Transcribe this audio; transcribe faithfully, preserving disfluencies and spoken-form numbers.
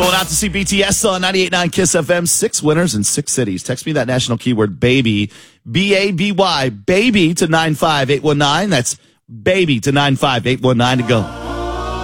Going out to see B T S on ninety-eight point nine Kiss F M. Six winners in six cities. Text me that national keyword baby, B A B Y, baby to nine five eight one nine. That's baby to nine five eight one nine to go.